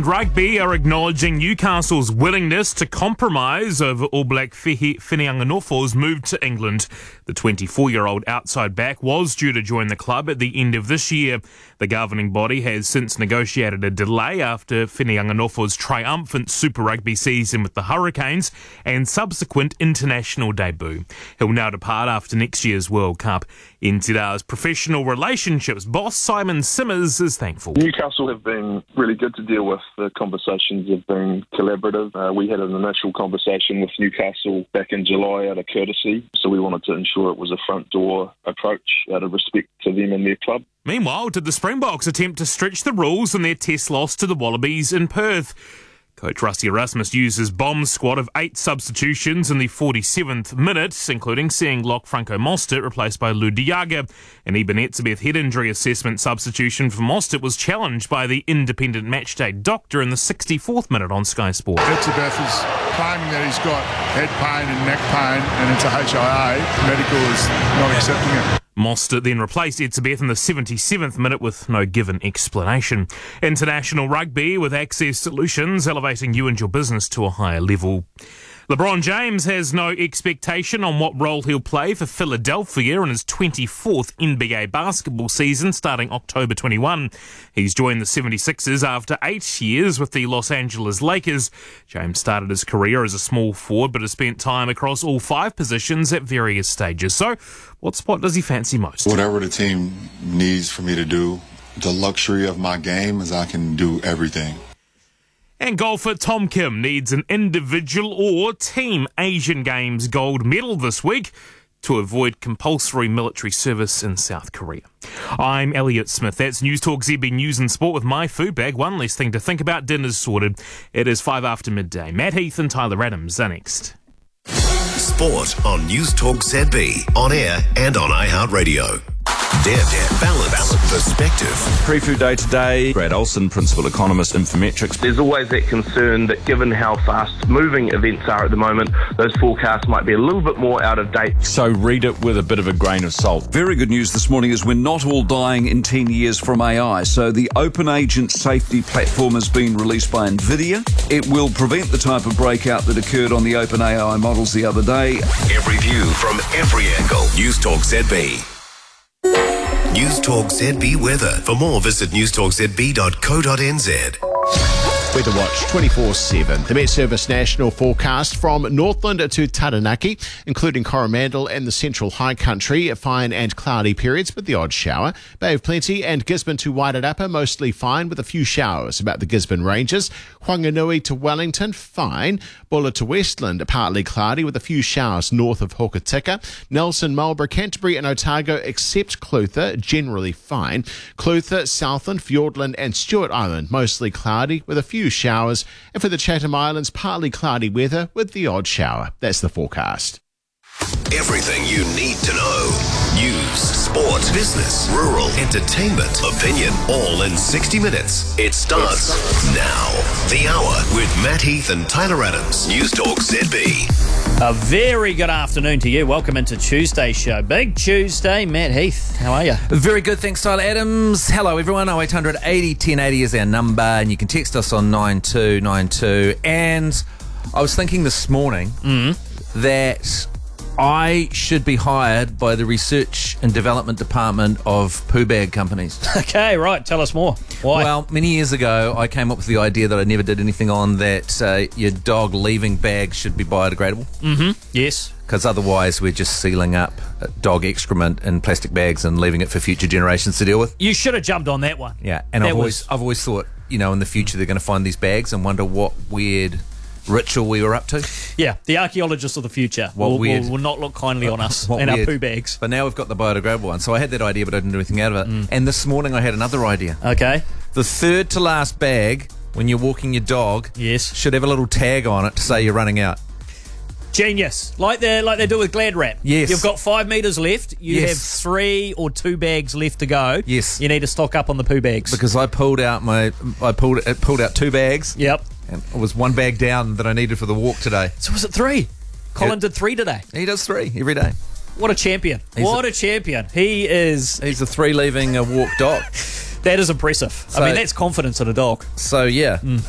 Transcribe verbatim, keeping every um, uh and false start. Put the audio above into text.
Round Rugby are acknowledging Newcastle's willingness to compromise over All Black Whitty Whittinganofo's move to England. The twenty-four-year-old outside back was due to join the club at the end of this year. The governing body has since negotiated a delay after Whittinganofo's triumphant Super Rugby season with the Hurricanes and subsequent international debut. He'll now depart after next year's World Cup. N Z R's professional relationships boss Simon Simmers is thankful. Newcastle have been really good to deal with. The conversations have been collaborative. Uh, we had an initial conversation with Newcastle back in July out of courtesy, so we wanted to ensure it was a front door approach out of respect to them and their club. Meanwhile, did the Springboks attempt to stretch the rules in their test loss to the Wallabies in Perth? Coach Rusty Erasmus used his bomb squad of eight substitutions in the forty-seventh minute, including seeing Locke Franco Mostert replaced by Lou Diaga. An Eben Etzebeth head injury assessment substitution for Mostert was challenged by the independent matchday doctor in the sixty-fourth minute on Sky Sport. Etzebeth is claiming that he's got head pain and neck pain and it's a H I A. Medical is not accepting it. Mostert then replaced Etzebeth in the seventy-seventh minute with no given explanation. International rugby with Access Solutions, elevating you and your business to a higher level. LeBron James has no expectation on what role he'll play for Philadelphia in his twenty-fourth N B A basketball season starting October twenty-first. He's joined the seventy-sixers after eight years with the Los Angeles Lakers. James started his career as a small forward but has spent time across all five positions at various stages. So, what spot does he fancy most? Whatever the team needs for me to do, the luxury of my game is I can do everything. And golfer Tom Kim needs an individual or team Asian Games gold medal this week to avoid compulsory military service in South Korea. I'm Elliot Smith. That's News Talk Z B News and Sport with my food bag. One less thing to think about. Dinner's sorted. It is five after midday. Matt Heath and Tyler Adams are next. Sport on News Talk Z B, on air and on iHeartRadio. Depth, balance, perspective. Pre-food day today. Brad Olson, Principal Economist, Infometrics. There's always that concern that given how fast moving events are at the moment, those forecasts might be a little bit more out of date. So read it with a bit of a grain of salt. Very good news this morning is we're not all dying in ten years from A I. So the Open Agent Safety Platform has been released by NVIDIA. It will prevent the type of breakout that occurred on the Open A I models the other day. Every view from every angle. News Talk Z B. News Talk Z B weather. For more, visit news talk z b dot co dot n z. Weather Watch twenty-four seven. The Met Service National forecast from Northland to Taranaki, including Coromandel and the Central High Country, fine and cloudy periods with the odd shower. Bay of Plenty and Gisborne to Wairarapa, mostly fine with a few showers about the Gisborne Ranges. Whanganui to Wellington, fine. Bulla to Westland, partly cloudy with a few showers north of Hokitika. Nelson, Marlborough, Canterbury and Otago, except Clutha, generally fine. Clutha, Southland, Fiordland and Stewart Island, mostly cloudy with a few showers, and for the Chatham Islands, partly cloudy weather with the odd shower. That's the forecast. Everything you need to know. News, sport, business, rural, entertainment, opinion, all in sixty minutes. It starts now. The Hour with Matt Heath and Tyler Adams. News Talk Z B. A very good afternoon to you. Welcome into Tuesday's show. Big Tuesday. Matt Heath, how are you? Very good, thanks, Tyler Adams. Hello, everyone. oh eight hundred eighty ten eighty is our number, and you can text us on nine two nine two. And I was thinking this morning mm. that I should be hired by the research and development department of poo bag companies. Okay, right. Tell us more. Why? Well, many years ago, I came up with the idea that I never did anything on, that uh, your dog leaving bags should be biodegradable. Mm-hmm. Yes. Because otherwise we're just sealing up dog excrement in plastic bags and leaving it for future generations to deal with. You should have jumped on that one. Yeah, and that I've always, was... I've always thought, you know, in the future they're going to find these bags and wonder what weird ritual we were up to. Yeah, the archaeologists of the future what will, weird. will, will not look kindly on us what and weird. our poo bags. But now we've got the biodegradable one. So I had that idea, but I didn't do anything out of it. Mm. And this morning I had another idea. Okay. The third to last bag, when you're walking your dog, yes, should have a little tag on it to say you're running out. Genius. Like they like they do with Glad Wrap. Yes. You've got five metres left. You yes. have three or two bags left to go. Yes. You need to stock up on the poo bags. Because I pulled out my I pulled it pulled out two bags. Yep. And it was one bag down that I needed for the walk today. So was it three? Colin yeah. did three today. He does three every day. What a champion. He's what a, a champion. He is... He's a three leaving a walk dog. That is impressive. So, I mean, that's confidence in a dog. So, yeah. Mm.